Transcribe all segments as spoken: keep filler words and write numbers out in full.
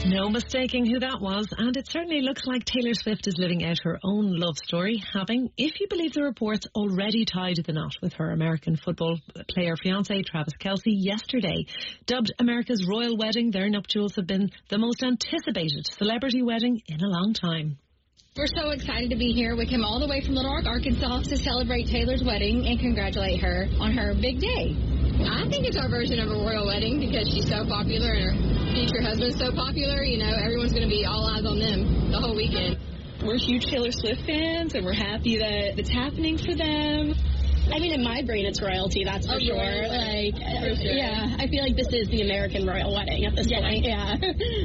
No mistaking who that was, and it certainly looks like Taylor Swift is living out her own love story, having, if you believe the reports, already tied the knot with her American football player fiancé Travis Kelce yesterday. Dubbed America's royal wedding, their nuptials have been the most anticipated celebrity wedding in a long time. We're so excited to be here. We came all the way from Little Rock, Arkansas to celebrate Taylor's wedding and congratulate her on her big day. I think it's our version of a royal wedding because she's so popular and her future husband's so popular. You know, everyone's going to be all eyes on them the whole weekend. We're huge Taylor Swift fans, and we're happy that it's happening for them. I mean, in my brain, it's royalty, that's for oh, sure. Like, for sure. Yeah, I feel like this is the American royal wedding at this yeah. point. Yeah.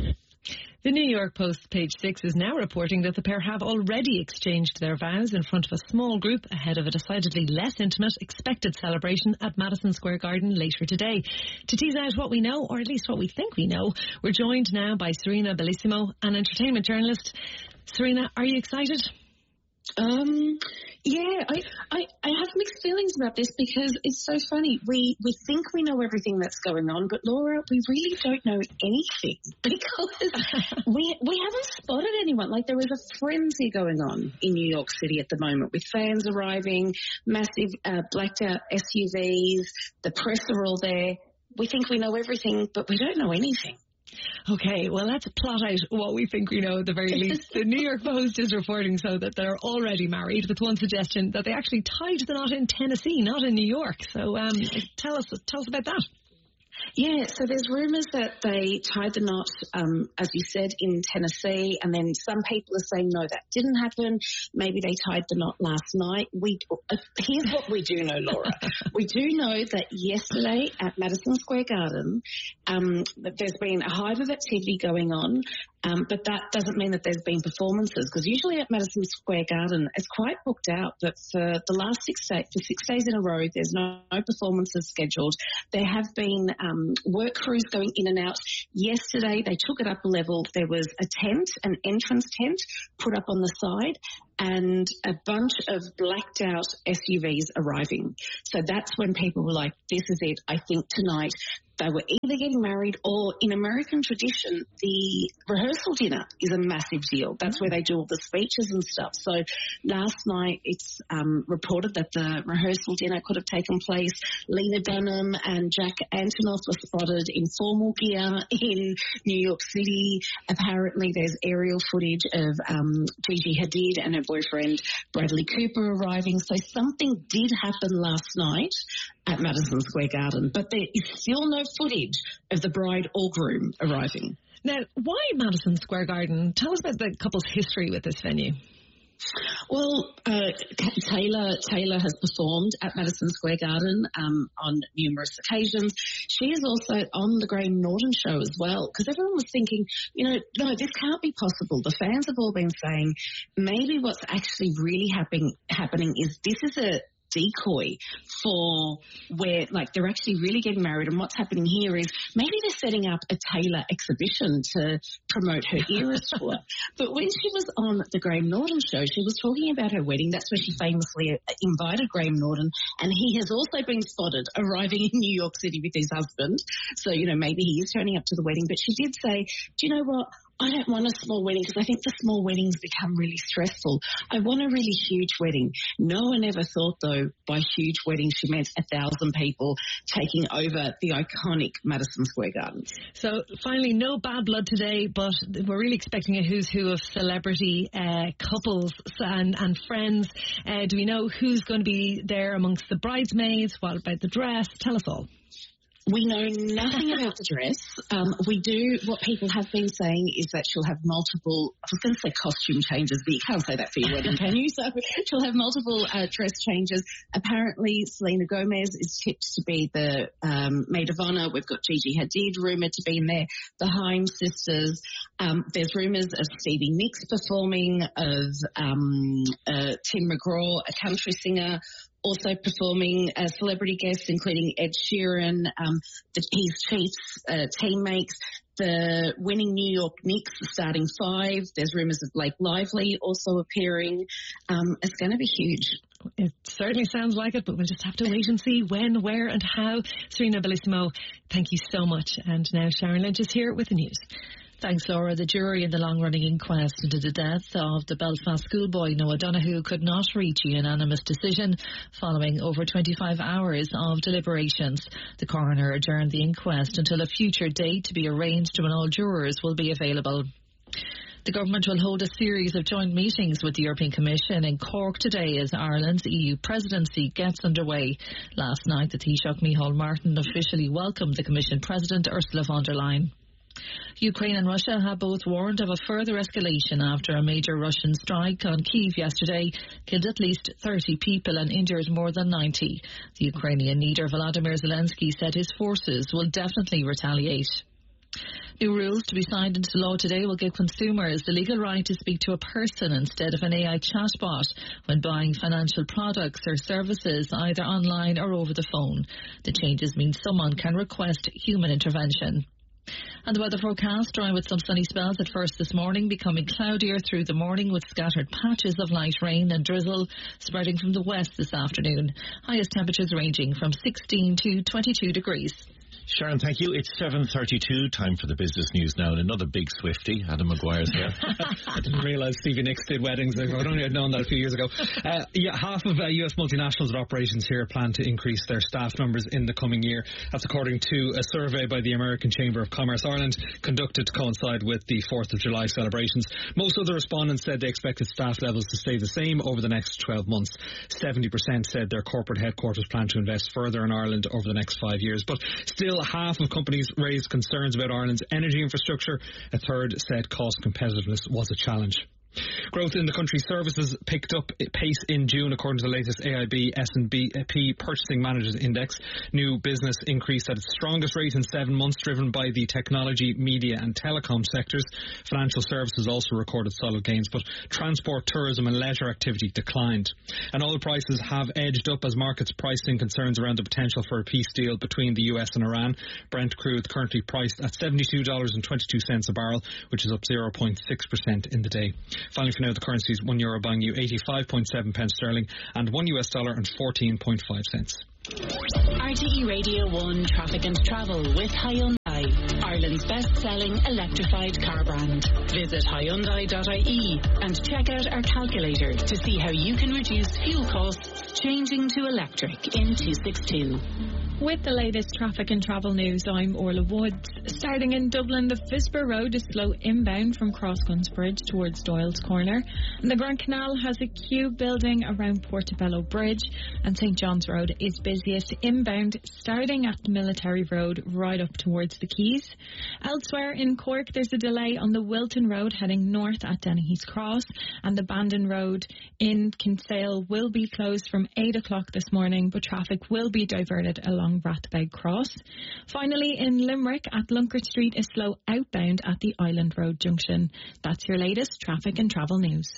The New York Post, page six, is now reporting that the pair have already exchanged their vows in front of a small group ahead of a decidedly less intimate expected celebration at Madison Square Garden later today. To tease out what we know, or at least what we think we know, we're joined now by Serena Bellissimo, an entertainment journalist. Serena, are you excited? Um, yeah, I, I, I have mixed feelings about this because it's so funny. We, we think we know everything that's going on, but Laura, we really don't know anything because we, we haven't spotted anyone. Like, there is a frenzy going on in New York City at the moment with fans arriving, massive uh, blacked out S U Vs, the press are all there. We think we know everything, but we don't know anything. Okay, well, let's plot out what we think we know at the very least. The New York Post is reporting so that they're already married, with one suggestion that they actually tied the knot in Tennessee, not in New York. So um, tell us, tell us about that. Yeah, so there's rumours that they tied the knot, um, as you said, in Tennessee, and then some people are saying, no, that didn't happen. Maybe they tied the knot last night. We uh, Here's what we do know, Laura. We do know that yesterday at Madison Square Garden, um, that there's been a hive of activity going on, um, but that doesn't mean that there's been performances, because usually at Madison Square Garden, it's quite booked out, but for the last six days, for six days in a row, there's no, no performances scheduled. There have been um, work crews going in and out. Yesterday, they took it up a level. There was a tent, an entrance tent, put up on the side, and a bunch of blacked out S U Vs arriving. So that's when people were like, this is it. I think tonight they were either getting married, or in American tradition, the rehearsal dinner is a massive deal. That's where they do all the speeches and stuff. So last night it's um, reported that the rehearsal dinner could have taken place. Lena Dunham and Jack Antonoff were spotted in formal gear in New York City. Apparently there's aerial footage of um, Gigi Hadid and her boyfriend Bradley Cooper arriving. So something did happen last night at Madison Square Garden, but there is still no footage of the bride or groom arriving. Now, why Madison Square Garden? Tell us about the couple's history with this venue. Well, uh, Taylor Taylor has performed at Madison Square Garden um, on numerous occasions. She is also on the Graham Norton show as well, because everyone was thinking, you know, no, this can't be possible. The fans have all been saying maybe what's actually really happening happening is this is a decoy for where, like, they're actually really getting married, and what's happening here is maybe they're setting up a Taylor exhibition to promote her Eras tour. But when she was on the Graham Norton show, she was talking about her wedding. That's where she famously invited Graham Norton, and he has also been spotted arriving in New York City with his husband. So, you know, maybe he is turning up to the wedding. But she did say, do you know what? I don't want a small wedding because I think the small weddings become really stressful. I want a really huge wedding. No one ever thought, though, by huge wedding she meant a thousand people taking over the iconic Madison Square Garden. So finally, no bad blood today, but we're really expecting a who's who of celebrity uh, couples and, and friends. Uh, do we know who's going to be there amongst the bridesmaids? What about the dress? Tell us all. We know nothing about the dress. Um, we do, what people have been saying is that she'll have multiple, I was going to say costume changes, but you can't say that for your wedding, can you? So she'll have multiple uh, dress changes. Apparently, Selena Gomez is tipped to be the um, maid of honour. We've got Gigi Hadid rumoured to be in there, the Haim sisters. Um, there's rumours of Stevie Nicks performing, of um, uh, Tim McGraw, a country singer, also performing uh, celebrity guests, including Ed Sheeran, um, the, his Chiefs uh, teammates, the winning New York Knicks starting five. There's rumours of Blake Lively also appearing. Um, it's going to be huge. It certainly sounds like it, but we'll just have to wait and see when, where and how. Serena Bellissimo, thank you so much. And now Sharon Lynch is here with the news. Thanks, Laura. The jury in the long-running inquest into the death of the Belfast schoolboy Noah Donoghue could not reach a unanimous decision following over twenty-five hours of deliberations. The coroner adjourned the inquest until a future date to be arranged when all jurors will be available. The government will hold a series of joint meetings with the European Commission in Cork today as Ireland's E U presidency gets underway. Last night, the Taoiseach Micheál Martin officially welcomed the Commission President Ursula von der Leyen. Ukraine and Russia have both warned of a further escalation after a major Russian strike on Kyiv yesterday killed at least thirty people and injured more than ninety. The Ukrainian leader Volodymyr Zelensky said his forces will definitely retaliate. New rules to be signed into law today will give consumers the legal right to speak to a person instead of an A I chatbot when buying financial products or services either online or over the phone. The changes mean someone can request human intervention. And the weather forecast, dry with some sunny spells at first this morning, becoming cloudier through the morning with scattered patches of light rain and drizzle spreading from the west this afternoon. Highest temperatures ranging from sixteen to twenty-two degrees. Sharon, thank you. It's seven thirty-two, time for the business news now, and another big Swiftie, Adam Maguire's here. I didn't realise Stevie Nicks did weddings. I would only have known that a few years ago. Uh, yeah, half of uh, U S multinationals with operations here plan to increase their staff numbers in the coming year. That's according to a survey by the American Chamber of Commerce Ireland, conducted to coincide with the fourth of July celebrations. Most of the respondents said they expected staff levels to stay the same over the next twelve months. seventy percent said their corporate headquarters plan to invest further in Ireland over the next five years. But still, half of companies raised concerns about Ireland's energy infrastructure. A third said cost competitiveness was a challenge. Growth in the country's services picked up pace in June, according to the latest A I B S and P Purchasing Managers Index. New business increased at its strongest rate in seven months, driven by the technology, media and telecom sectors. Financial services also recorded solid gains, but transport, tourism and leisure activity declined. And oil prices have edged up as markets priced in concerns around the potential for a peace deal between the U S and Iran. Brent crude currently priced at seventy-two dollars and twenty-two cents a barrel, which is up zero point six percent in the day. Finally, for now, the currencies: one euro buying you eighty-five point seven pence sterling and one U S dollar and fourteen point five cents. R T E Radio one Traffic and Travel with Hyundai, Ireland's best-selling electrified car brand. Visit Hyundai dot I E and check out our calculator to see how you can reduce fuel costs changing to electric in two sixty-two. With the latest traffic and travel news, I'm Orla Woods. Starting in Dublin, the Fisper Road is slow inbound from Crossguns Bridge towards Doyle's Corner. And the Grand Canal has a queue building around Portobello Bridge. And St John's Road is busiest inbound, starting at the Military Road right up towards the Quays. Elsewhere in Cork, there's a delay on the Wilton Road heading north at Dennehy's Cross. And the Bandon Road in Kinsale will be closed from eight o'clock this morning, but traffic will be diverted along Rathbeg Cross. Finally, in Limerick, at Lunkert Street is slow outbound at the Island Road junction. That's your latest traffic and travel news.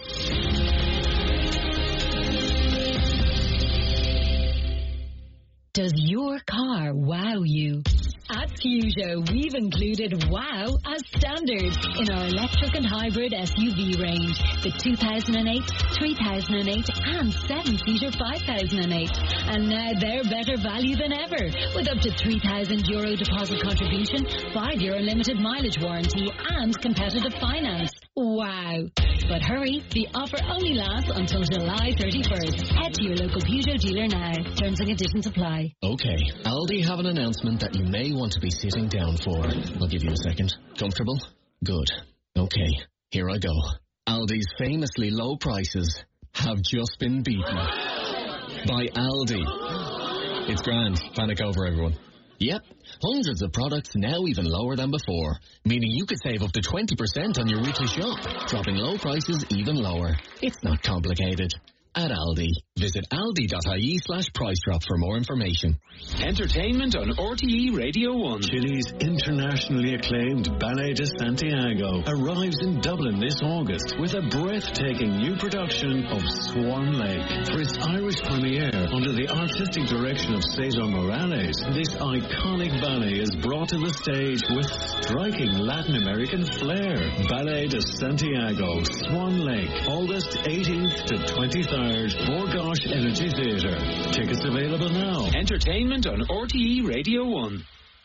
Does your car wow you? At Peugeot, we've included wow as standard in our electric and hybrid S U V range. The two thousand eight, three thousand eight and seven-seater five thousand eight. And now they're better value than ever, with up to three thousand euro deposit contribution, five year limited mileage warranty and competitive finance. Wow. But hurry, the offer only lasts until July thirty-first. Head to your local Peugeot dealer now. Terms and conditions apply. Okay, Aldi have an announcement that you may want to be sitting down for. I'll give you a second. Comfortable? Good. Okay, here I go. Aldi's famously low prices have just been beaten by Aldi. It's grand. Panic over, everyone. Yep, hundreds of products now even lower than before, meaning you could save up to twenty percent on your weekly shop, dropping low prices even lower. It's not complicated. At Aldi. Visit aldi dot I E slash price drop for more information. Entertainment on R T E Radio one. Chile's internationally acclaimed Ballet de Santiago arrives in Dublin this August with a breathtaking new production of Swan Lake. For its Irish premiere under the artistic direction of Cesar Morales, this iconic ballet is brought to the stage with striking Latin American flair. Ballet de Santiago, Swan Lake, August eighteenth to twenty-third. Borgosh Energy Theatre. Tickets available now. Entertainment on R T E Radio one.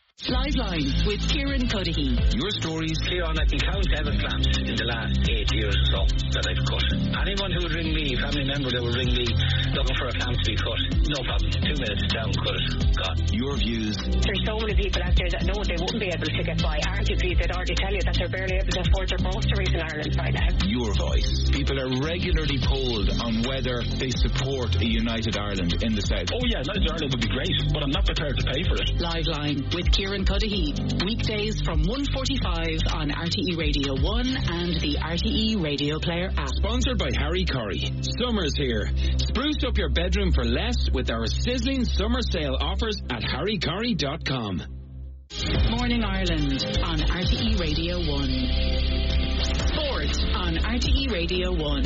Liveline with Kieran Cuddihy. Your stories. Leon, I can count seven clamps in the last eight years or so that I've cut. Anyone who would ring me, family member that would ring me looking for a clamp to be cut, no problem. Two minutes down, cut it. Gone. Your views. There's so many people out there that know they wouldn't be able to get by. Arguably, they'd already tell you that they're barely able to afford their groceries in Ireland right now. Your voice. People are regularly polled on whether they support a united Ireland in the south. Oh yeah, united Ireland would be great, but I'm not prepared to pay for it. Liveline with Kieran Cuddihy. Weekdays from one forty-five on R T E Radio one and the R T E Radio Player app. Sponsored by Harry Curry. Summer's here. Spruce up your bedroom for less with our sizzling summer sale offers at harry curry dot com. Morning Ireland on R T E Radio one. Sport on R T E Radio one.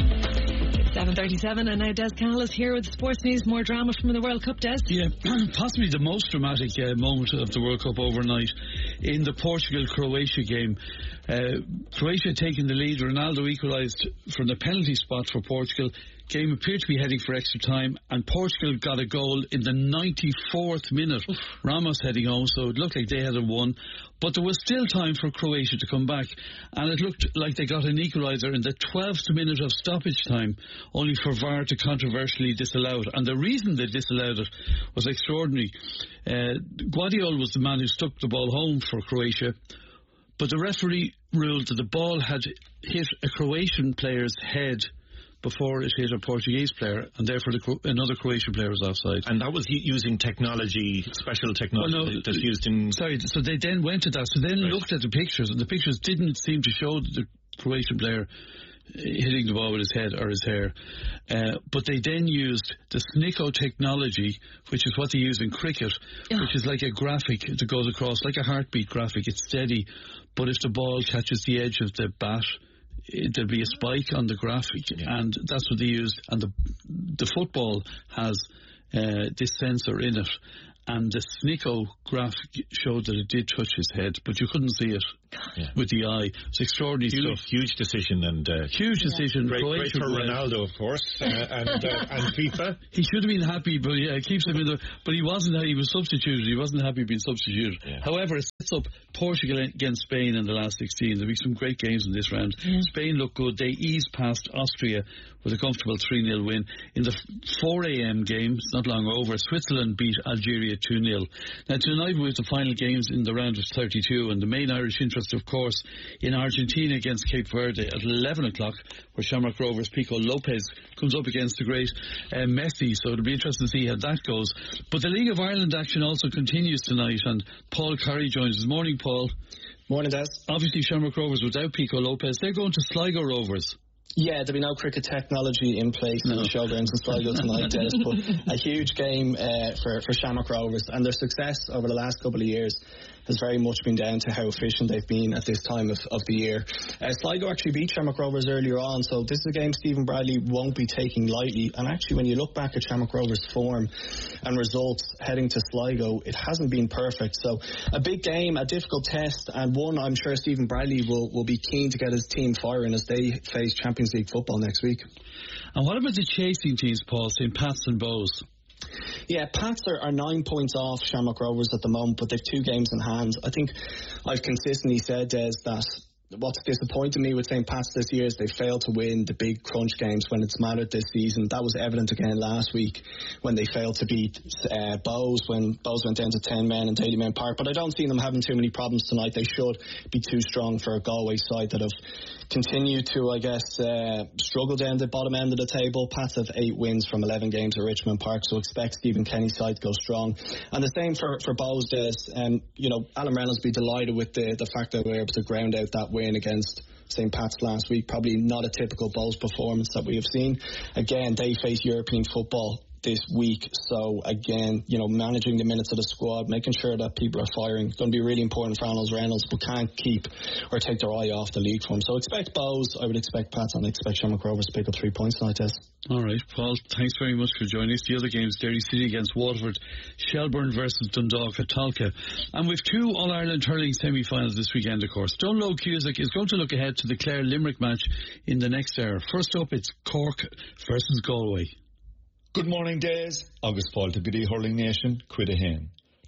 seven thirty-seven, and now Des Cannell is here with sports news. More drama from the World Cup, Des. Yeah, possibly the most dramatic uh, moment of the World Cup overnight in the Portugal-Croatia game. Uh, Croatia taking the lead. Ronaldo equalised from the penalty spot for Portugal. Game appeared to be heading for extra time, and Portugal got a goal in the ninety-fourth minute. Oof. Ramos heading home, so it looked like they had won. But there was still time for Croatia to come back, and it looked like they got an equaliser in the twelfth minute of stoppage time, only for V A R to controversially disallow it. And the reason they disallowed it was extraordinary. Uh, Guardiola was the man who stuck the ball home for Croatia, but the referee ruled that the ball had hit a Croatian player's head before it hit a Portuguese player, and therefore the Cro- another Croatian player was offside. And that was using technology, special technology well, no, that's used in... Sorry, so they then went to that, so then right. looked at the pictures, and the pictures didn't seem to show the Croatian player hitting the ball with his head or his hair. Uh, but they then used the Snicko technology, which is what they use in cricket, yeah. which is like a graphic that goes across, like a heartbeat graphic. It's steady, but if the ball catches the edge of the bat, there'll be a spike on the graphic, yeah. and that's what they used. And the the football has uh, this sensor in it, and the Snicko graphic showed that it did touch his head, but you couldn't see it yeah. with the eye. It's extraordinary huge, stuff. Huge decision, and uh, huge yeah. decision. Great, great for Ronaldo, of course, uh, and uh, and FIFA. He should have been happy, but yeah, it keeps him in the. But he wasn't. He was substituted. He wasn't happy being substituted. Yeah. However, it sets up Portugal against Spain in the last sixteen. There'll be some great games in this round. Yeah. Spain look good. They eased past Austria with a comfortable three nil win. In the four a.m. game, it's not long over, Switzerland beat Algeria two nil. Now tonight we have the final games in the round of thirty-two, and the main Irish interest, of course, in Argentina against Cape Verde at eleven o'clock, where Shamrock Rovers' Pico Lopez comes up against the great uh, Messi, so it'll be interesting to see how that goes. But the League of Ireland action also continues tonight, and Paul Curry joins us. Morning, Paul. Morning, Des. Obviously Shamrock Rovers without Pico Lopez. They're going to Sligo Rovers. Yeah, there'll be no cricket technology in place no. in the showgrounds in Sligo tonight, Des, but a huge game uh, for, for Shamrock Rovers, and their success over the last couple of years has very much been down to how efficient they've been at this time of, of the year. Uh, Sligo actually beat Shamrock Rovers earlier on, so this is a game Stephen Bradley won't be taking lightly. And actually, when you look back at Shamrock Rovers' form and results heading to Sligo, it hasn't been perfect. So a big game, a difficult test, and one I'm sure Stephen Bradley will, will be keen to get his team firing as they face Champions League football next week. And what about the chasing teams, Paul, Saint Pat's and Bows? Yeah, Pats are, are nine points off Shamrock Rovers at the moment, but they've two games in hand. I think I've consistently said, Des, that what's disappointed me with Saint Pat's this year is they failed to win the big crunch games when it's mattered this season. That was evident again last week when they failed to beat uh, Bows, when Bows went down to ten men in Dalymount Park. But I don't see them having too many problems tonight. They should be too strong for a Galway side that have continued to, I guess, uh, struggle down the bottom end of the table. Pats have eight wins from eleven games at Richmond Park, so expect Stephen Kenny's side to go strong. And the same for, for Bows, Des. Um, you know, Alan Reynolds will be delighted with the, the fact that we were able to ground out that win against Saint Pat's last week. Probably not a typical Bows performance that we have seen. Again, they face European football this week, so again, you know, managing the minutes of the squad, making sure that people are firing, going to be really important for Alan Reynolds, but can't keep or take their eye off the league form. So expect Bows, I would expect Pats, and I expect Shamrock Rovers to pick up three points tonight, Des. Alright, Paul, thanks very much for joining us. The other games, Derry City against Waterford, Shelbourne versus Dundalk at Tolka, and with two All-Ireland hurling semi-finals this weekend, of course. Donlow Cusack is going to look ahead to the Clare Limerick match in the next hour. First up, it's Cork versus Galway. Good morning, Des. August Paul to Biddy Hurling Nation, Cuidahain.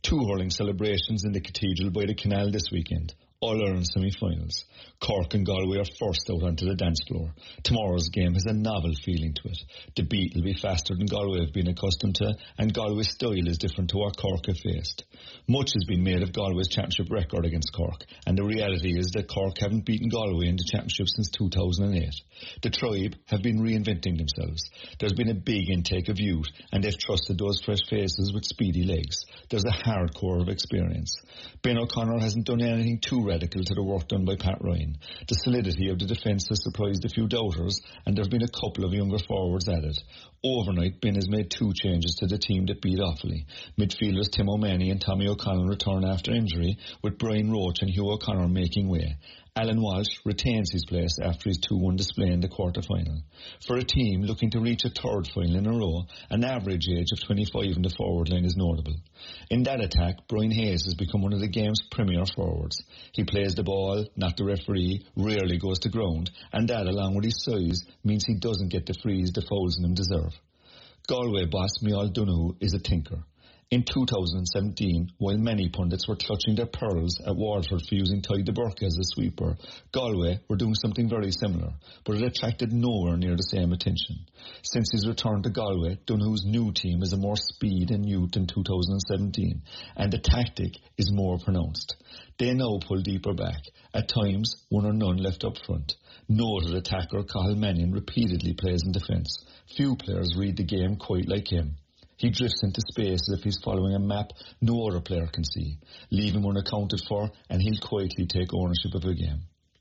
Two hurling celebrations in the Cathedral by the Canal this weekend. All-Ireland semi-finals. Cork and Galway are first out onto the dance floor. Tomorrow's game has a novel feeling to it. The beat will be faster than Galway have been accustomed to, and Galway's style is different to what Cork have faced. Much has been made of Galway's championship record against Cork, and the reality is that Cork haven't beaten Galway in the championship since two thousand eight. The Tribe have been reinventing themselves. There's been a big intake of youth, and they've trusted those fresh faces with speedy legs. There's a hardcore of experience. Ben O'Connor hasn't done anything too radical to the work done by Pat Ryan. The solidity of the defence has surprised a few doubters, and there have been a couple of younger forwards added. Overnight, Ben has made two changes to the team that beat Offaly. Midfielders Tim O'Mahony and Tommy O'Connell return after injury, with Brian Roach and Hugh O'Connor making way. Alan Walsh retains his place after his two one display in the quarter-final. For a team looking to reach a third final in a row, an average age of twenty-five in the forward line is notable. In that attack, Brian Hayes has become one of the game's premier forwards. He plays the ball, not the referee, rarely goes to ground, and that, along with his size, means he doesn't get the frees the fouls in him deserve. Galway boss Micheál Donoghue is a tinker. In two thousand seventeen, while many pundits were clutching their pearls at Waterford for using Ty de Burke as a sweeper, Galway were doing something very similar, but it attracted nowhere near the same attention. Since his return to Galway, Donoghue's new team is a more speed and youth in two thousand seventeen, and the tactic is more pronounced. They now pull deeper back, at times one or none left up front. Noted attacker Cathal Mannion repeatedly plays in defence. Few players read the game quite like him. He drifts into space as if he's following a map no other player can see. Leave him unaccounted for, and he'll quietly take ownership of a game.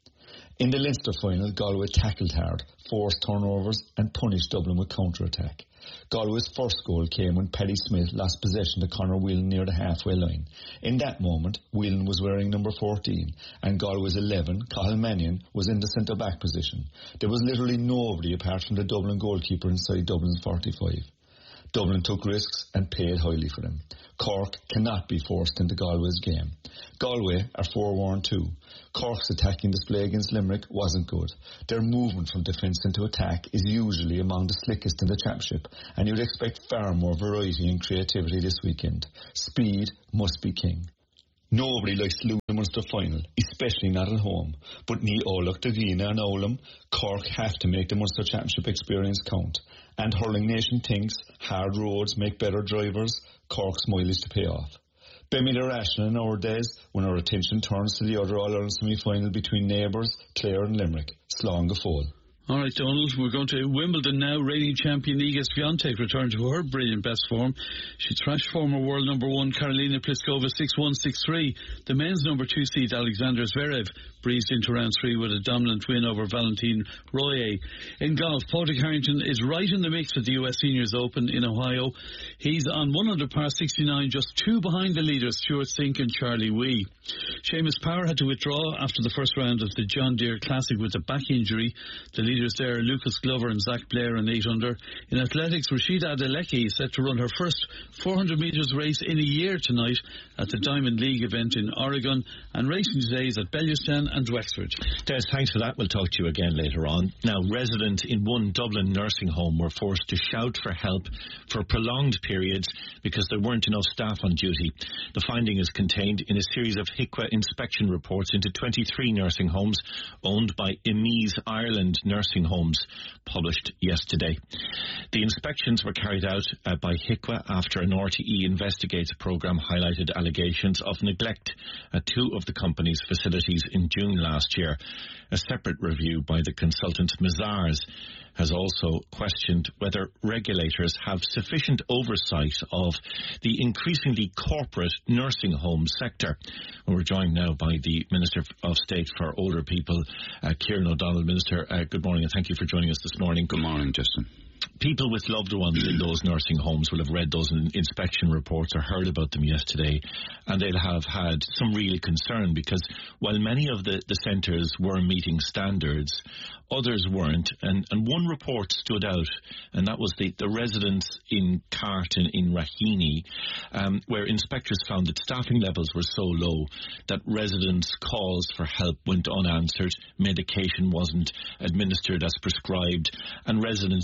In the Leinster final, Galway tackled hard, forced turnovers, and punished Dublin with counter-attack. Galway's first goal came when Paddy Smith lost possession to Conor Whelan near the halfway line. In that moment, Whelan was wearing number fourteen, and Galway's eleven, Cathal Mannion, was in the centre-back position. There was literally nobody apart from the Dublin goalkeeper inside Dublin's forty-five. Dublin took risks and paid highly for them. Cork cannot be forced into Galway's game. Galway are forewarned too. Cork's attacking display against Limerick wasn't good. Their movement from defence into attack is usually among the slickest in the championship, and you'd expect far more variety and creativity this weekend. Speed must be king. Nobody likes to lose the Munster final, especially not at home. But ní Ólach de Gina and Olam, Cork have to make the Munster Championship experience count. And Hurling Nation thinks hard roads make better drivers. Cork's mileage to pay off. Bemila Rashan in our days when our attention turns to the other All-Ireland semi-final between neighbours, Clare and Limerick. Slán go fóill. All right, Donald, we're going to Wimbledon now. Reigning champion Iga Swiatek returned to her brilliant best form. She thrashed former world number one Karolina Pliskova six one, six three. The men's number two seed Alexander Zverev breezed into round three with a dominant win over Valentin Royer. In golf, Padraig Harrington is right in the mix at the U S Seniors Open in Ohio. He's on one under par sixty-nine, just two behind the leaders Stuart Sink and Charlie Wee. Seamus Power had to withdraw after the first round of the John Deere Classic with a back injury. The leaders there, Lucas Glover and Zach Blair, and eight under. In athletics, Rashida Adeleke is set to run her first four hundred metres race in a year tonight at the Diamond League event in Oregon, and racing today is at Bellewstown and Wexford. Des, thanks for that. We'll talk to you again later on. Now, residents in one Dublin nursing home were forced to shout for help for prolonged periods because there weren't enough staff on duty. The finding is contained in a series of H I C W A inspection reports into twenty-three nursing homes owned by Emise Ireland Nursing Homes, published yesterday. The inspections were carried out uh, by H I C W A after an R T E Investigates programme highlighted allegations of neglect at two of the company's facilities in June last year. A separate review by the consultant Mazars has also questioned whether regulators have sufficient oversight of the increasingly corporate nursing home sector. We're joined now by the Minister of State for Older People, uh, Kieran O'Donnell. Minister, uh, good morning and thank you for joining us this morning. Good morning, Justin. People with loved ones in those nursing homes will have read those in inspection reports or heard about them yesterday, and they'll have had some real concern because while many of the, the centres were meeting standards, others weren't, and, and one report stood out, and that was the, the residents in Carton in Raheny, um, where inspectors found that staffing levels were so low that residents' calls for help went unanswered, medication wasn't administered as prescribed, and residents spent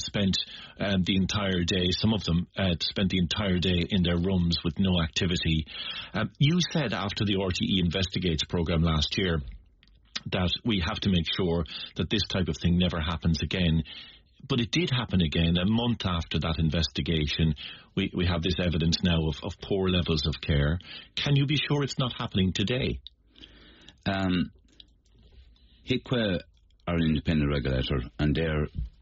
um, the entire day. Some of them uh, spent the entire day in their rooms with no activity. Um, you said after the R T E Investigates programme last year that we have to make sure that this type of thing never happens again. But it did happen again. A month after that investigation, we, we have this evidence now of, of poor levels of care. Can you be sure it's not happening today? Um, H I C W A are an independent regulator and they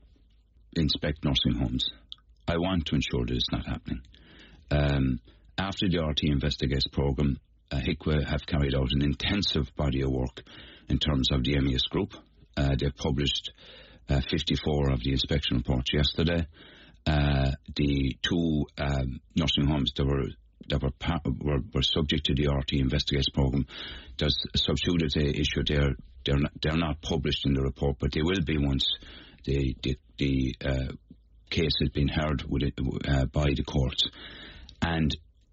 inspect nursing homes. I want to ensure that it's not happening. Um, after the R T E Investigates programme, uh, H I C W A have carried out an intensive body of work in terms of the M E S group. Uh, they've published uh, fifty-four of the inspection reports yesterday. Uh, the two um, nursing homes that were that were, par- were were subject to the R T E Investigates programme, there's a sub judice issue there. They're not, they're not published in the report, but they will be once the the, the uh, case has been heard with it, uh, by the courts. And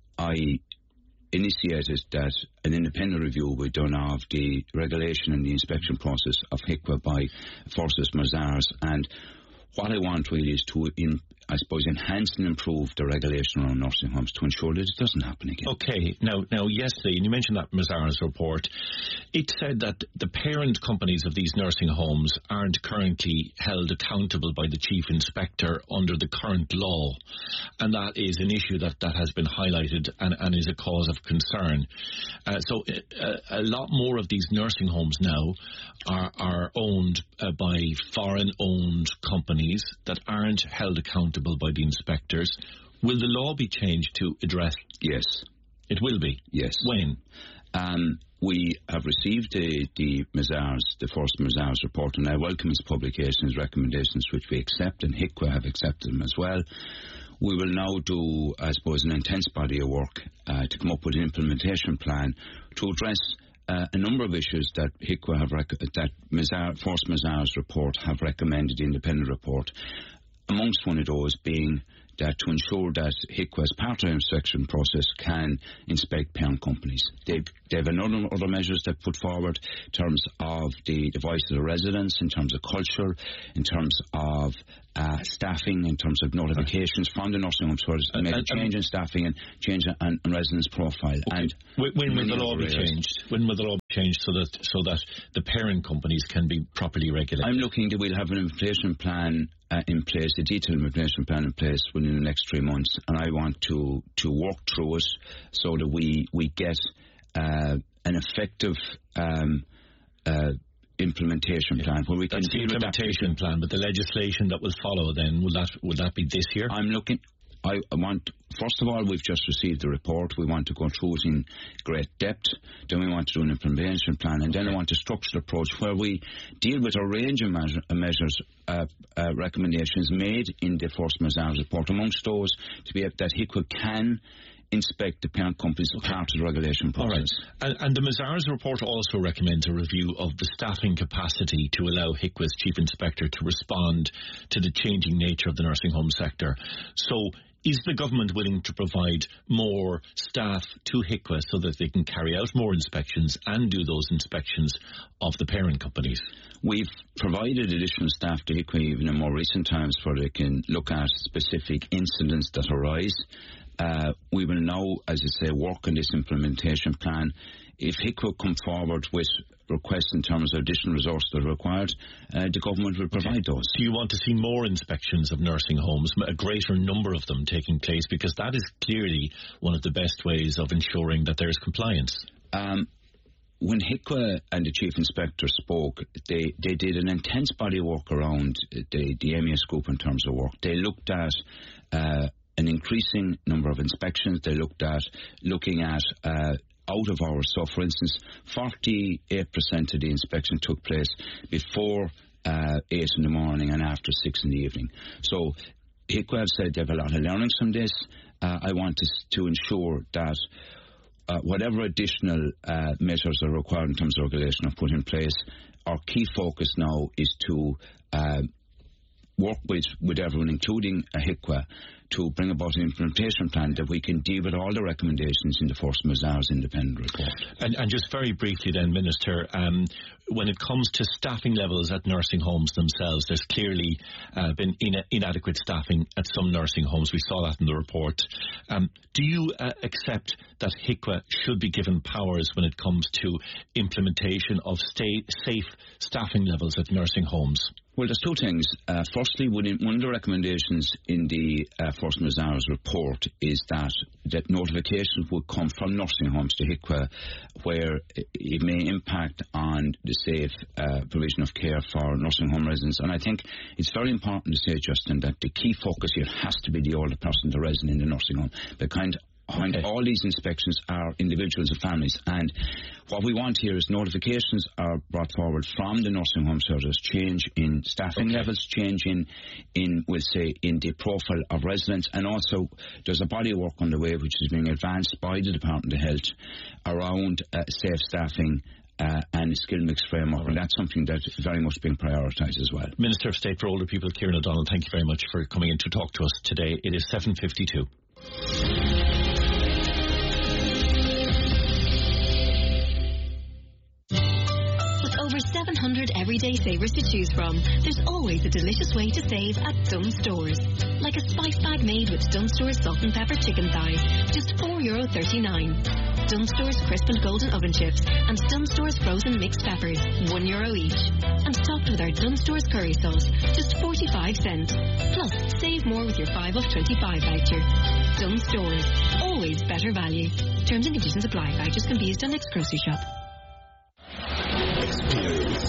I initiated that an independent review will be done of the regulation and the inspection process of H I C W A by Forces Mazars. And what I want really is to, in, I suppose, enhance and improve the regulation around nursing homes to ensure that it doesn't happen again. Okay. Now, now, yesterday, and you mentioned that Mazars report, it said that the parent companies of these nursing homes aren't currently held accountable by the chief inspector under the current law, and that is an issue that, that has been highlighted and, and is a cause of concern. Uh, so uh, a lot more of these nursing homes now are, are owned uh, by foreign-owned companies that aren't held accountable by the inspectors. Will the law be changed to address? Yes. It will be? Yes. When? Um, we have received the, the Mazars, the first Mazars report, and I welcome its publication, its recommendations, which we accept, and H I C W A have accepted them as well. We will now do, I suppose, an intense body of work uh, to come up with an implementation plan to address uh, a number of issues that H I C W A have rec- that Mazar, Force Mazars report have recommended, the independent report. Amongst one of those being that to ensure that H I C W A, as part of the inspection process, can inspect parent companies. They've, they have another other measures they've put forward in terms of the, the voice of the residents, in terms of culture, in terms of uh, staffing, in terms of notifications from the nursing homes, where there's maybe change in staffing and change in, in, in residents' profile. Okay. And when, when will the law be changed? When will the law be changed so that so that the parent companies can be properly regulated? I'm looking that we'll have an implementation plan Uh, in place, a detailed implementation plan in place within the next three months, and I want to, to work through it so that we we get uh, an effective um, uh, implementation plan where we That's can the implementation plan, but the legislation that will follow then will that will that be this year? I'm looking. I want, first of all, we've just received the report. We want to go through it in great depth. Then we want to do an implementation plan. And then I want a structured approach where we deal with a range of measure, uh, measures, uh, uh, recommendations made in the Force Mazars report. Amongst those, to be that H I C W A can inspect the parent companies as part of the regulation process. All right. And, and the Mazars report also recommends a review of the staffing capacity to allow H I C W A's chief inspector to respond to the changing nature of the nursing home sector. So is the government willing to provide more staff to H I C W A so that they can carry out more inspections and do those inspections of the parent companies? We've provided additional staff to H I C W A even in more recent times where they can look at specific incidents that arise. Uh, we will now, as I say, work on this implementation plan. If H I C W A come forward with requests in terms of additional resources that are required, uh, the government will provide those. Do you want to see more inspections of nursing homes, a greater number of them taking place? Because that is clearly one of the best ways of ensuring that there is compliance. Um, when H I C W A and the Chief Inspector spoke, they, they did an intense body of work around the, the M E S group in terms of work. They looked at uh, an increasing number of inspections. They looked at looking at uh, out of hours. So, for instance, forty-eight percent of the inspection took place before uh, eight in the morning and after six in the evening. So, H I C W A have said they have a lot of learnings from this. Uh, I want to, to ensure that uh, whatever additional uh, measures are required in terms of regulation are put in place. Our key focus now is to uh, work with, with everyone, including uh, H I C W A, to bring about an implementation plan that we can deal with all the recommendations in the Force Majeures independent report. And, and just very briefly then, Minister, um, when it comes to staffing levels at nursing homes themselves, there's clearly uh, been in, inadequate staffing at some nursing homes. We saw that in the report. Um, do you uh, accept that H I C W A should be given powers when it comes to implementation of stay, safe staffing levels at nursing homes? Well, there's two things. Uh, firstly, one of the recommendations in the uh, Force Majeures report is that, that notifications would come from nursing homes to H I C W A where it may impact on the safe uh, provision of care for nursing home residents. And I think it's very important to say, Justin, that the key focus here has to be the older person, the resident in the nursing home. Because And okay. all these inspections are individuals and families, and what we want here is notifications are brought forward from the nursing home service, change in staffing okay. levels, change in, in we'll say, in the profile of residents, and also there's a body of work underway which is being advanced by the Department of Health around uh, safe staffing Uh, and a skill mix framework, right. and that's something that's very much being prioritised as well. Minister of State for Older People, Kieran O'Donnell, thank you very much for coming in to talk to us today. It is seven fifty-two. With over seven hundred everyday savers to choose from, there's always a delicious way to save at Dunnes Stores. Like a spice bag made with Dunnes Stores salt and pepper chicken thighs, just four euro thirty-nine. Dunnes Stores crisp and golden oven chips and Dunnes Stores frozen mixed peppers, one euro each. And topped with our Dunnes Stores curry sauce, just forty-five cents. Plus, save more with your five off twenty-five voucher. Dunnes Stores, always better value. Terms and conditions apply. Vouchers can be used on next grocery shop. Experience.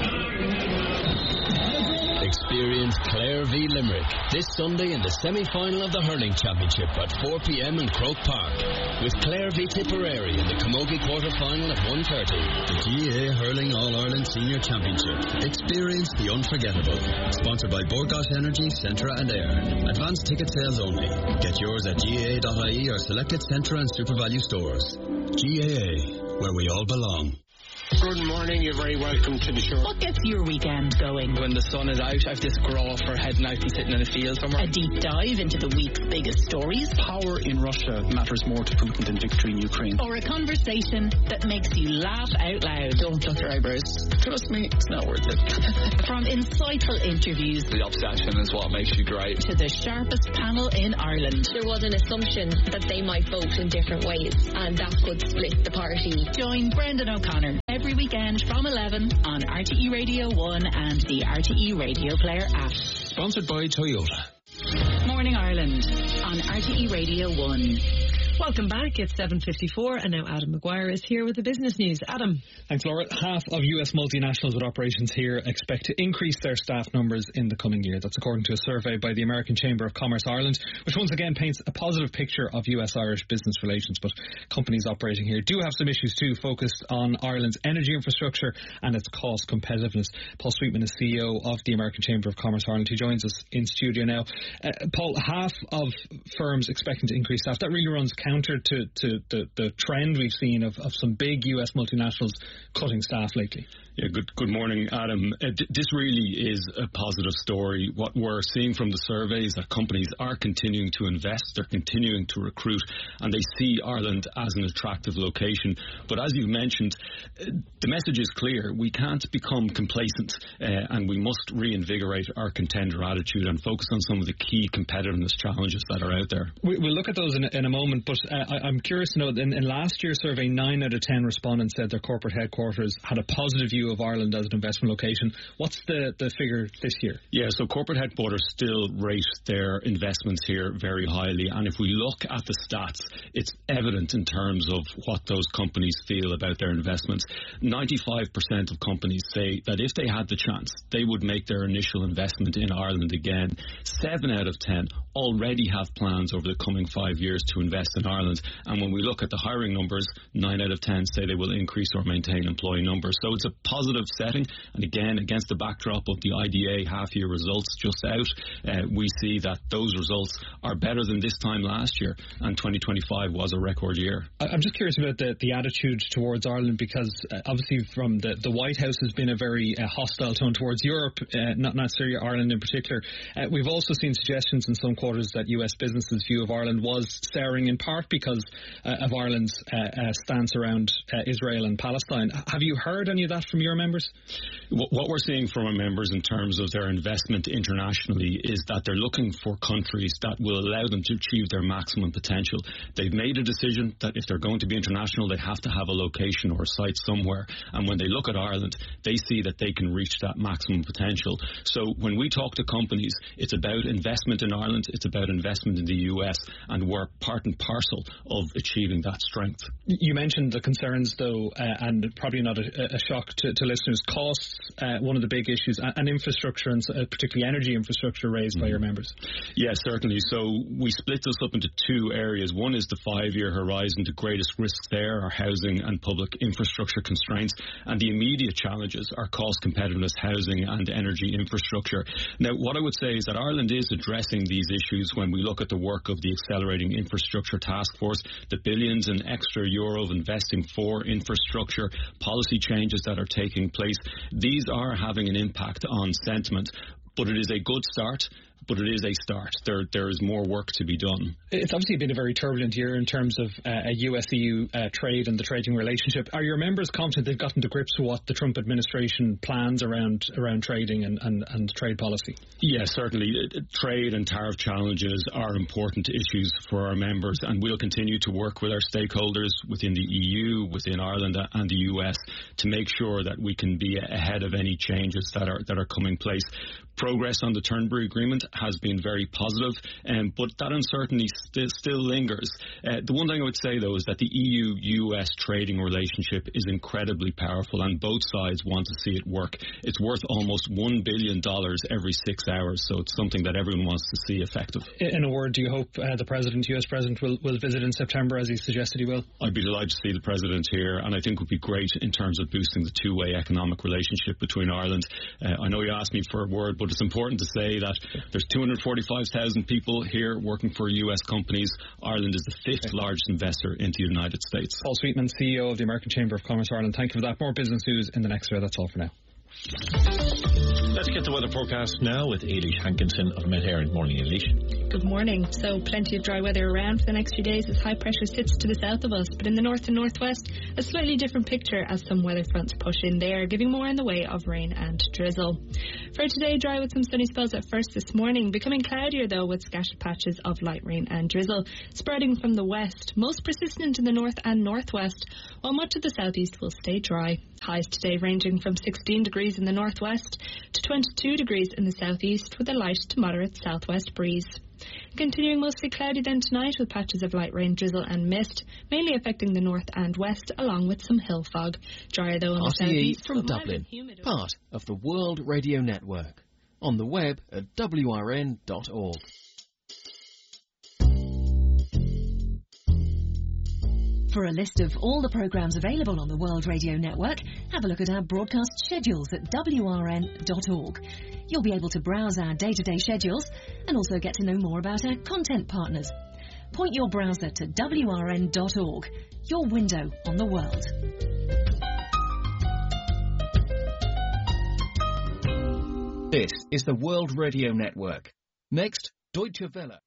Experience Clare v Limerick this Sunday in the semi-final of the Hurling Championship at four p m in Croke Park, with Clare v Tipperary in the Camogie quarter-final at one thirty. The G A A Hurling All-Ireland Senior Championship. Experience the unforgettable. Sponsored by Borgosh Energy, Centra and Air. Advanced ticket sales only. Get yours at G A A dot I E or selected Centra and SuperValue stores. G A A, where we all belong. Good morning, you're very welcome to the show. What gets your weekend going? When the sun is out, I have this grow for heading out and sitting in a field somewhere. A deep dive into the week's biggest stories. Power in Russia matters more to Putin than victory in Ukraine. Or a conversation that makes you laugh out loud. Don't pluck your eyebrows. Trust me, it's not worth it. From insightful interviews. The obsession is what makes you great. To the sharpest panel in Ireland. There was an assumption that they might vote in different ways, and that could split the party. Join Brendan O'Connor every weekend from eleven on R T E Radio one and the R T E Radio Player app. Sponsored by Toyota. Morning Ireland on R T E Radio one. Welcome back. It's seven fifty-four and now Adam Maguire is here with the business news. Adam. Thanks, Laura. Half of U S multinationals with operations here expect to increase their staff numbers in the coming year. That's according to a survey by the American Chamber of Commerce Ireland, which once again paints a positive picture of U S-Irish business relations. But companies operating here do have some issues too, focused on Ireland's energy infrastructure and its cost competitiveness. Paul Sweetman is C E O of the American Chamber of Commerce Ireland. He joins us in studio now. Uh, Paul, half of firms expecting to increase staff. That really runs counter to, to the, the trend we've seen of, of some big U S multinationals cutting staff lately. Yeah, good good morning, Adam. Uh, d- this really is a positive story. What we're seeing from the surveys that companies are continuing to invest, they're continuing to recruit, and they see Ireland as an attractive location. But as you've mentioned, uh, the message is clear. We can't become complacent, uh, and we must reinvigorate our contender attitude and focus on some of the key competitiveness challenges that are out there. We, we'll look at those in a, in a moment, but uh, I, I'm curious to know, in, in last year's survey, nine out of ten respondents said their corporate headquarters had a positive view of Ireland as an investment location. What's the, the figure this year? Yeah, so corporate headquarters still rate their investments here very highly, and if we look at the stats, it's evident in terms of what those companies feel about their investments. ninety-five percent of companies say that if they had the chance, they would make their initial investment in Ireland again. seven out of ten already have plans over the coming five years to invest in Ireland, and when we look at the hiring numbers, nine out of ten say they will increase or maintain employee numbers. So it's a positive setting, and again, against the backdrop of the I D A half-year results just out, uh, we see that those results are better than this time last year, and twenty twenty-five was a record year. I'm just curious about the, the attitude towards Ireland, because uh, obviously from the, the White House has been a very uh, hostile tone towards Europe, uh, not necessarily Ireland in particular. Uh, we've also seen suggestions in some quarters that U S businesses' view of Ireland was souring in part because uh, of Ireland's uh, uh, stance around uh, Israel and Palestine. Have you heard any of that from your members? What we're seeing from our members in terms of their investment internationally is that they're looking for countries that will allow them to achieve their maximum potential. They've made a decision that if they're going to be international, they have to have a location or a site somewhere. And when they look at Ireland, they see that they can reach that maximum potential. So when we talk to companies, it's about investment in Ireland, it's about investment in the U S, and we're part and parcel of achieving that strength. You mentioned the concerns, though, uh, and probably not a, a shock to, to listeners, costs, uh, one of the big issues, and, and infrastructure, and uh, particularly energy infrastructure raised mm-hmm. by your members. Yes, certainly. So we split this up into two areas. One is the five-year horizon. The greatest risks there are housing and public infrastructure constraints, and the immediate challenges are cost competitiveness, housing and energy infrastructure. Now, what I would say is that Ireland is addressing these issues when we look at the work of the Accelerating Infrastructure Task Force, the billions in extra euro of investing for infrastructure, policy changes that are taking place. These are having an impact on sentiment, but it is a good start. But it is a start. There, there is more work to be done. It's obviously been a very turbulent year in terms of uh, a U S E U uh, trade and the trading relationship. Are your members confident they've gotten to grips with what the Trump administration plans around around trading and, and, and trade policy? Yes, certainly. Trade and tariff challenges are important issues for our members, and we'll continue to work with our stakeholders within the E U, within Ireland and the U S to make sure that we can be ahead of any changes that are that are coming place. Progress on the Turnberry Agreement has been very positive, um, but that uncertainty st- still lingers. Uh, the one thing I would say, though, is that the E U U S trading relationship is incredibly powerful, and both sides want to see it work. It's worth almost one billion dollars every six hours, so it's something that everyone wants to see effective. In a word, do you hope uh, the President, U S President, will, will visit in September, as he suggested he will? I'd be delighted to see the President here, and I think it would be great in terms of boosting the two-way economic relationship between Ireland. Uh, I know you asked me for a word, but it's important to say that there's two hundred forty-five thousand people here working for U S companies. Ireland is the fifth largest investor into the United States. Paul Sweetman, C E O of the American Chamber of Commerce Ireland. Thank you for that. More business news in the next hour. That's all for now. Let's get the weather forecast now with Eilish Hankinson of Met Éireann. Morning, Eilish. Good morning. So plenty of dry weather around for the next few days as high pressure sits to the south of us, but in the north and northwest a slightly different picture as some weather fronts push in there, giving more in the way of rain and drizzle. For today, dry with some sunny spells at first this morning, becoming cloudier though with scattered patches of light rain and drizzle spreading from the west, most persistent in the north and northwest, while much of the southeast will stay dry. Highs today ranging from sixteen degrees in the northwest to twenty-two degrees in the southeast with a light to moderate southwest breeze. Continuing mostly cloudy then tonight with patches of light rain, drizzle and mist, mainly affecting the north and west along with some hill fog. Drier though in the southeast from Dublin, part of the World Radio Network. On the web at W R N dot org. For a list of all the programmes available on the World Radio Network, have a look at our broadcast schedules at W R N dot org. You'll be able to browse our day-to-day schedules and also get to know more about our content partners. Point your browser to W R N dot org, your window on the world. This is the World Radio Network. Next, Deutsche Welle.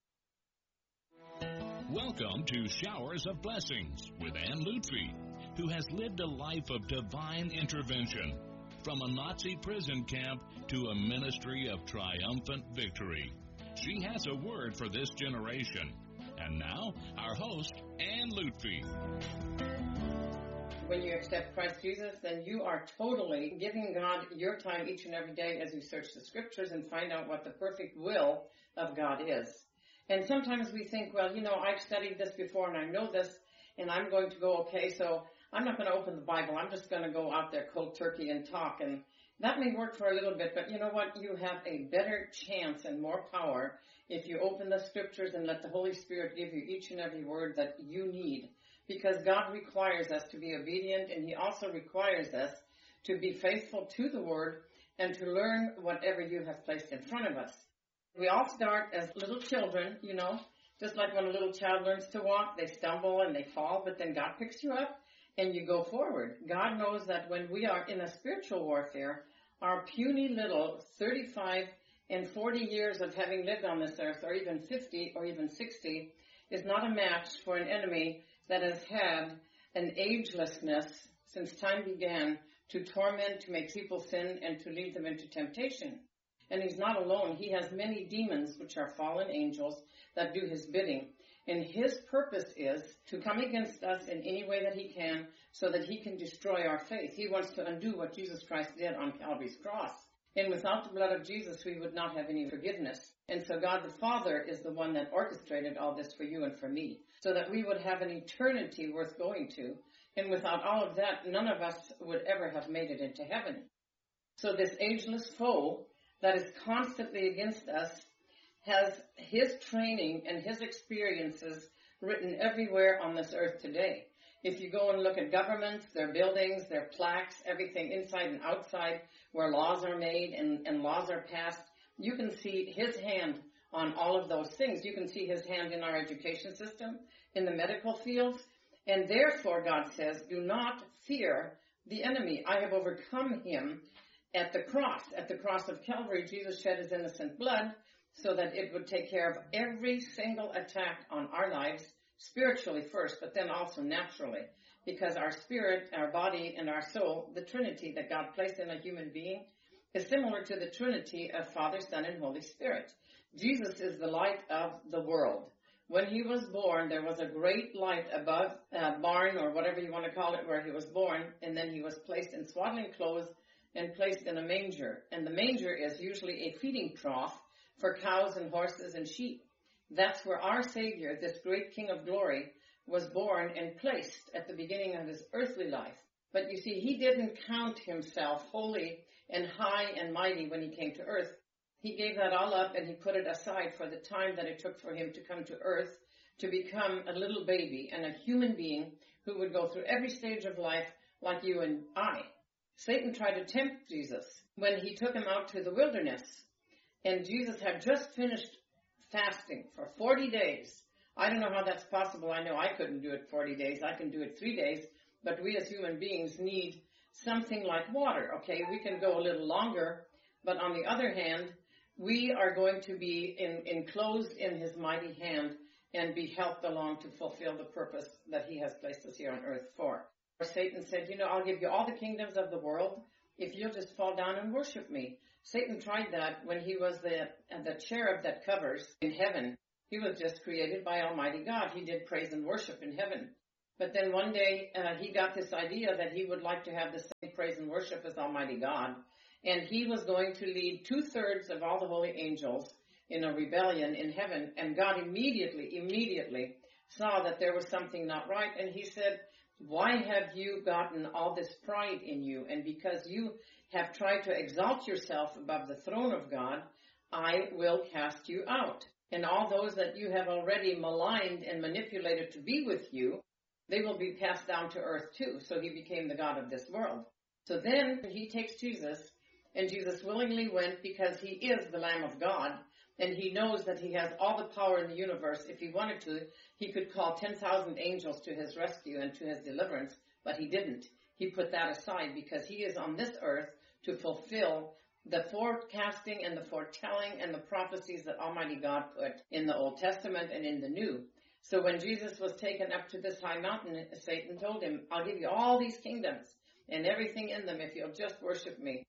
Welcome to Showers of Blessings with Ann Lutfi, who has lived a life of divine intervention, from a Nazi prison camp to a ministry of triumphant victory. She has a word for this generation. And now, our host, Ann Lutfi. When you accept Christ Jesus, then you are totally giving God your time each and every day as you search the scriptures and find out what the perfect will of God is. And sometimes we think, well, you know, I've studied this before and I know this and I'm going to go okay, so I'm not going to open the Bible. I'm just going to go out there cold turkey and talk. And that may work for a little bit, but you know what? You have a better chance and more power if you open the scriptures and let the Holy Spirit give you each and every word that you need. Because God requires us to be obedient, and He also requires us to be faithful to the Word and to learn whatever you have placed in front of us. We all start as little children, you know, just like when a little child learns to walk, they stumble and they fall, but then God picks you up and you go forward. God knows that when we are in a spiritual warfare, our puny little thirty-five and forty years of having lived on this earth, or even fifty or even sixty, is not a match for an enemy that has had an agelessness since time began to torment, to make people sin, and to lead them into temptation. And he's not alone. He has many demons, which are fallen angels, that do his bidding. And his purpose is to come against us in any way that he can so that he can destroy our faith. He wants to undo what Jesus Christ did on Calvary's cross. And without the blood of Jesus, we would not have any forgiveness. And so God the Father is the one that orchestrated all this for you and for me, so that we would have an eternity worth going to. And without all of that, none of us would ever have made it into heaven. So this ageless foe that is constantly against us has his training and his experiences written everywhere on this earth today. If you go and look at governments, their buildings, their plaques, everything inside and outside, where laws are made and, and laws are passed, you can see his hand on all of those things. You can see his hand in our education system, in the medical fields, and therefore, God says, do not fear the enemy. I have overcome him at the cross. At the cross of Calvary, Jesus shed his innocent blood so that it would take care of every single attack on our lives, spiritually first, but then also naturally, because our spirit, our body, and our soul, the Trinity that God placed in a human being, is similar to the Trinity of Father, Son, and Holy Spirit. Jesus is the light of the world. When he was born, there was a great light above a barn, or whatever you want to call it, where he was born, and then he was placed in swaddling clothes and placed in a manger. And the manger is usually a feeding trough for cows and horses and sheep. That's where our Savior, this great King of glory, was born and placed at the beginning of his earthly life. But you see, he didn't count himself holy and high and mighty when he came to earth. He gave that all up and he put it aside for the time that it took for him to come to earth, to become a little baby and a human being who would go through every stage of life like you and I. Satan tried to tempt Jesus when he took him out to the wilderness. And Jesus had just finished fasting for forty days. I don't know how that's possible. I know I couldn't do it forty days. I can do it three days. But we as human beings need something like water, okay? We can go a little longer. But on the other hand, we are going to be in, enclosed in his mighty hand and be helped along to fulfill the purpose that he has placed us here on earth for. Satan said, you know, I'll give you all the kingdoms of the world if you'll just fall down and worship me. Satan tried that when he was the, the cherub that covers in heaven. He was just created by Almighty God. He did praise and worship in heaven. But then one day uh, he got this idea that he would like to have the same praise and worship as Almighty God. And he was going to lead two-thirds of all the holy angels in a rebellion in heaven. And God immediately, immediately saw that there was something not right. And he said, why have you gotten all this pride in you? And because you have tried to exalt yourself above the throne of God, I will cast you out. And all those that you have already maligned and manipulated to be with you, they will be passed down to earth too. So he became the God of this world. So then he takes Jesus, and Jesus willingly went because he is the Lamb of God, and he knows that he has all the power in the universe. If he wanted to, he could call ten thousand angels to his rescue and to his deliverance, but he didn't. He put that aside because he is on this earth to fulfill the forecasting and the foretelling and the prophecies that Almighty God put in the Old Testament and in the New. So when Jesus was taken up to this high mountain, Satan told him, I'll give you all these kingdoms and everything in them if you'll just worship me.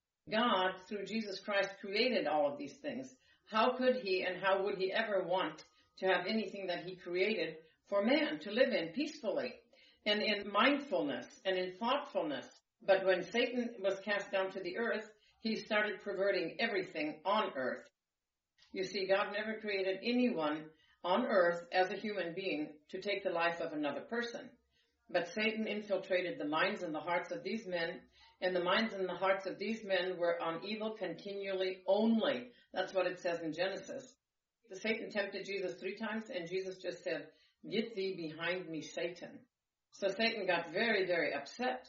God, through Jesus Christ, created all of these things. How could he and how would he ever want to have anything that he created for man to live in peacefully and in mindfulness and in thoughtfulness? But when Satan was cast down to the earth, he started perverting everything on earth. You see, God never created anyone on earth as a human being to take the life of another person. But Satan infiltrated the minds and the hearts of these men, and the minds and the hearts of these men were on evil continually only. That's what it says in Genesis. Satan tempted Jesus three times, and Jesus just said, get thee behind me, Satan. So Satan got very, very upset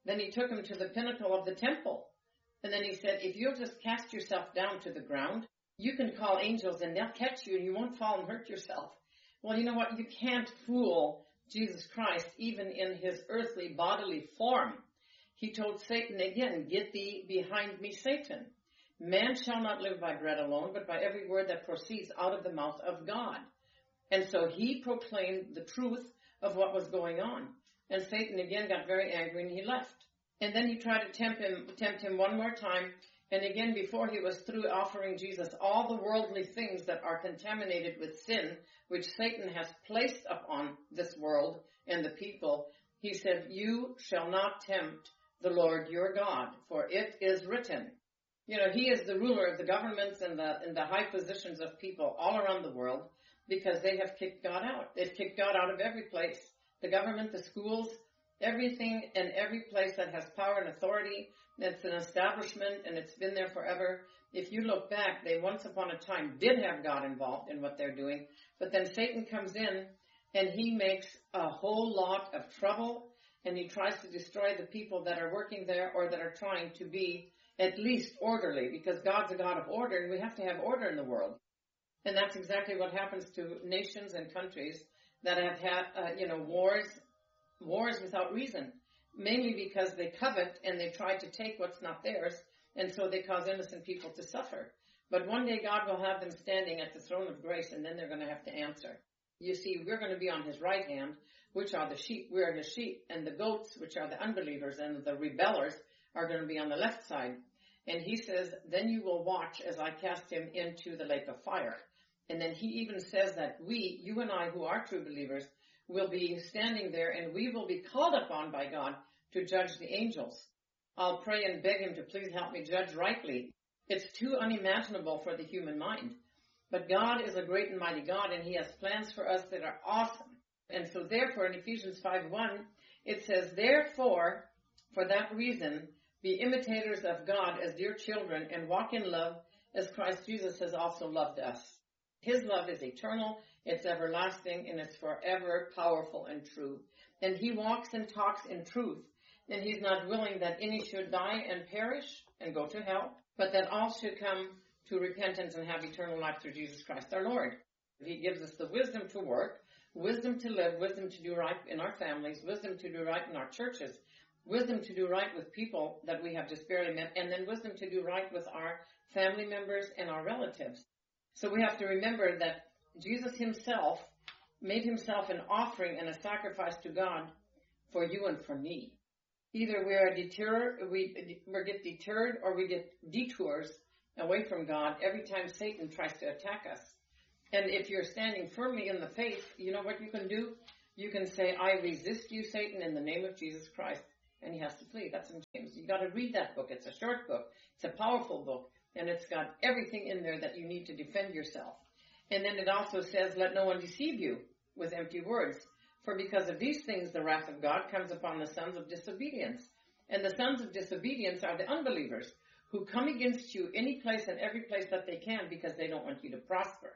Then he took him to the pinnacle of the temple. And then he said, if you'll just cast yourself down to the ground, you can call angels and they'll catch you and you won't fall and hurt yourself. Well, you know what? You can't fool Jesus Christ even in his earthly bodily form. He told Satan again, get thee behind me, Satan. Man shall not live by bread alone, but by every word that proceeds out of the mouth of God. And so he proclaimed the truth of what was going on. And Satan again got very angry and he left. And then he tried to tempt him, tempt him one more time. And again, before he was through offering Jesus all the worldly things that are contaminated with sin, which Satan has placed upon this world and the people, he said, you shall not tempt the Lord your God, for it is written. You know, he is the ruler of the governments and the, and the high positions of people all around the world because they have kicked God out. They've kicked God out of every place. The government, the schools, everything and every place that has power and authority. It's an establishment and it's been there forever. If you look back, they once upon a time did have God involved in what they're doing. But then Satan comes in and he makes a whole lot of trouble and he tries to destroy the people that are working there or that are trying to be at least orderly, because God's a God of order and we have to have order in the world. And that's exactly what happens to nations and countries that have had, uh, you know, wars, wars without reason, mainly because they covet and they try to take what's not theirs, and so they cause innocent people to suffer. But one day God will have them standing at the throne of grace, and then they're going to have to answer. You see, we're going to be on his right hand, which are the sheep, we are his sheep, and the goats, which are the unbelievers, and the rebellers, are going to be on the left side. And he says, then you will watch as I cast him into the lake of fire. And then he even says that we, you and I who are true believers, will be standing there and we will be called upon by God to judge the angels. I'll pray and beg him to please help me judge rightly. It's too unimaginable for the human mind. But God is a great and mighty God, and he has plans for us that are awesome. And so therefore, in Ephesians five one, it says, therefore, for that reason, be imitators of God as dear children and walk in love as Christ Jesus has also loved us. His love is eternal, it's everlasting, and it's forever powerful and true. And he walks and talks in truth. And he's not willing that any should die and perish and go to hell, but that all should come to repentance and have eternal life through Jesus Christ our Lord. He gives us the wisdom to work, wisdom to live, wisdom to do right in our families, wisdom to do right in our churches, wisdom to do right with people that we have just barely met, and then wisdom to do right with our family members and our relatives. So we have to remember that Jesus himself made himself an offering and a sacrifice to God for you and for me. Either we are deterred, we, we get deterred or we get detours away from God every time Satan tries to attack us. And if you're standing firmly in the faith, you know what you can do? You can say, I resist you, Satan, in the name of Jesus Christ. And he has to flee. That's in James. You got to read that book. It's a short book. It's a powerful book. And it's got everything in there that you need to defend yourself. And then it also says, let no one deceive you with empty words. For because of these things, the wrath of God comes upon the sons of disobedience. And the sons of disobedience are the unbelievers who come against you any place and every place that they can because they don't want you to prosper.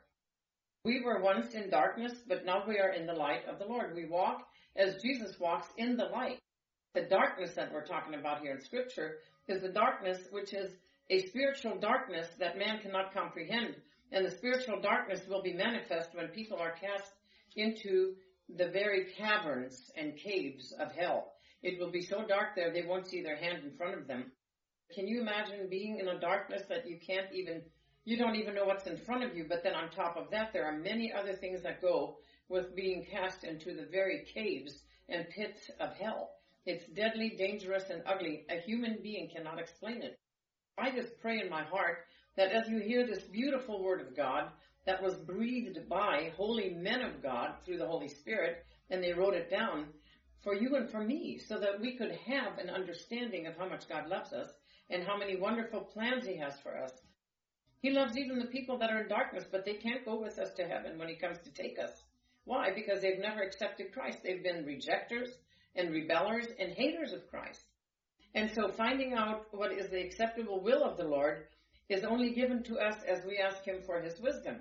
We were once in darkness, but now we are in the light of the Lord. We walk as Jesus walks in the light. The darkness that we're talking about here in Scripture is the darkness which is a spiritual darkness that man cannot comprehend. And the spiritual darkness will be manifest when people are cast into the very caverns and caves of hell. It will be so dark there they won't see their hand in front of them. Can you imagine being in a darkness that you can't even, you don't even know what's in front of you, but then on top of that there are many other things that go with being cast into the very caves and pits of hell. It's deadly, dangerous, and ugly. A human being cannot explain it. I just pray in my heart that as you hear this beautiful word of God that was breathed by holy men of God through the Holy Spirit, and they wrote it down for you and for me so that we could have an understanding of how much God loves us and how many wonderful plans he has for us. He loves even the people that are in darkness, but they can't go with us to heaven when he comes to take us. Why? Because they've never accepted Christ. They've been rejectors and rebellers and haters of Christ. And so finding out what is the acceptable will of the Lord is only given to us as we ask him for his wisdom.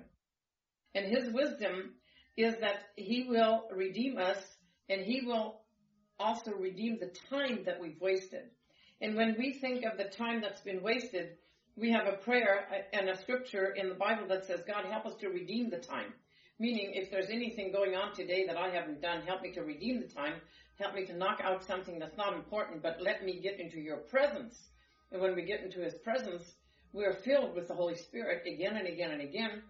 And his wisdom is that he will redeem us and he will also redeem the time that we've wasted. And when we think of the time that's been wasted, we have a prayer and a scripture in the Bible that says, God, help us to redeem the time. Meaning, if there's anything going on today that I haven't done, help me to redeem the time. Help me to knock out something that's not important, but let me get into your presence. And when we get into his presence, we're filled with the Holy Spirit again and again and again.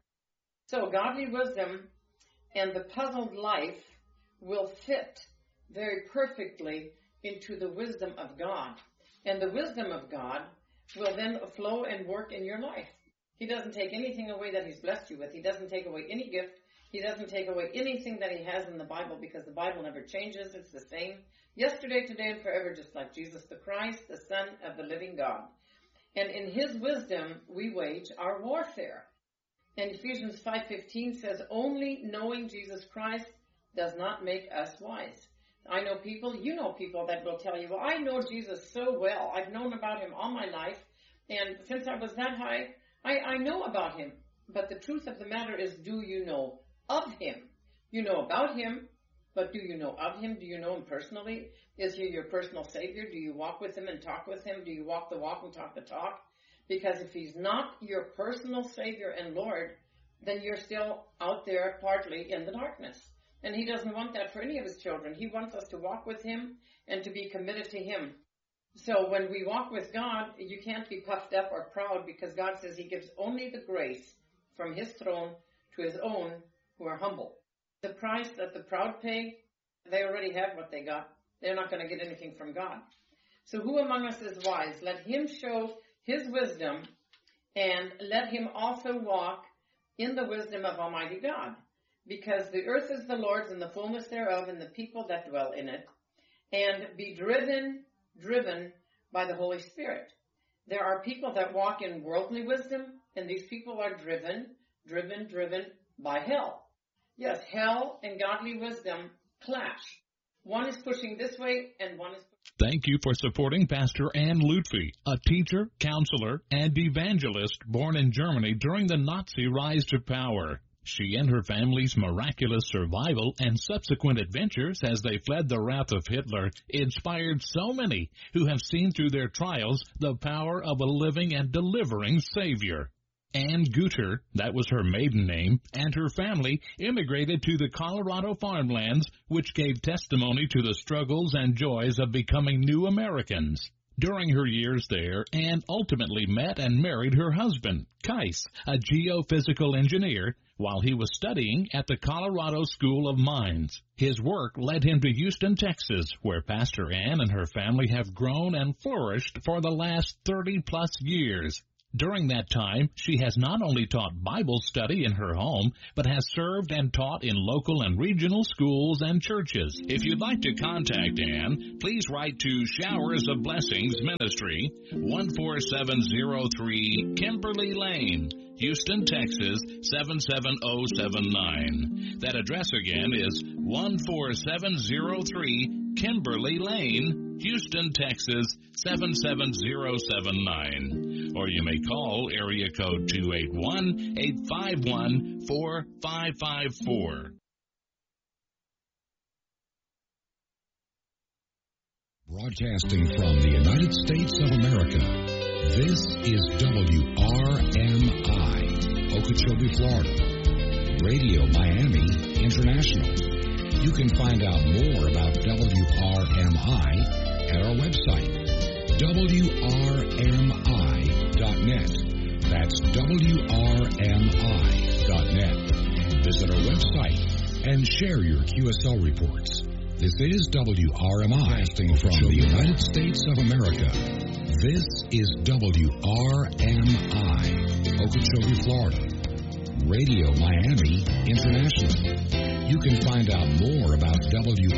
So godly wisdom and the puzzled life will fit very perfectly into the wisdom of God. And the wisdom of God will then flow and work in your life. He doesn't take anything away that he's blessed you with. He doesn't take away any gift. He doesn't take away anything that he has in the Bible, because the Bible never changes. It's the same yesterday, today, and forever, just like Jesus the Christ, the Son of the living God. And in his wisdom, we wage our warfare. And Ephesians five fifteen says, only knowing Jesus Christ does not make us wise. I know people, you know people that will tell you, well, I know Jesus so well. I've known about him all my life. And since I was that high, I, I know about him. But the truth of the matter is, do you know of him? You know about him, but do you know of him? Do you know him personally? Is he your personal Savior? Do you walk with him and talk with him? Do you walk the walk and talk the talk? Because if he's not your personal Savior and Lord, then you're still out there partly in the darkness. And he doesn't want that for any of his children. He wants us to walk with him and to be committed to him. So when we walk with God, you can't be puffed up or proud, because God says he gives only the grace from his throne to his own who are humble. The price that the proud pay, they already have what they got. They're not going to get anything from God. So who among us is wise? Let him show his wisdom, and let him also walk in the wisdom of Almighty God. Because the earth is the Lord's and the fullness thereof, and the people that dwell in it. And be driven, driven by the Holy Spirit. There are people that walk in worldly wisdom, and these people are driven, driven, driven by hell. Yes, hell and godly wisdom clash. One is pushing this way, and one is... Thank you for supporting Pastor Ann Lutfi, a teacher, counselor, and evangelist born in Germany during the Nazi rise to power. She and her family's miraculous survival and subsequent adventures as they fled the wrath of Hitler inspired so many who have seen through their trials the power of a living and delivering Savior. Ann Guter, that was her maiden name, and her family immigrated to the Colorado farmlands, which gave testimony to the struggles and joys of becoming new Americans. During her years there, Ann ultimately met and married her husband, Kais, a geophysical engineer, while he was studying at the Colorado School of Mines. His work led him to Houston, Texas, where Pastor Ann and her family have grown and flourished for the last thirty-plus years. During that time, she has not only taught Bible study in her home, but has served and taught in local and regional schools and churches. If you'd like to contact Ann, please write to Showers of Blessings Ministry, one four seven zero three Kimberly Lane, Houston, Texas, seven seven zero seven nine. That address again is one four seven zero three Kimberly Lane, Houston, Texas, seven seven zero seven nine. Or you may call area code two eight one, eight five one, four five five four. Broadcasting from the United States of America, this is W R M I, Okeechobee, Florida. Radio Miami International. You can find out more about W R M I at our website, W R M I dot net. That's W R M I dot net. Visit our website and share your Q S L reports. This is W R M I, broadcasting from the United States of America. This is W R M I, Okeechobee, Florida. Radio Miami International. You can find out more about W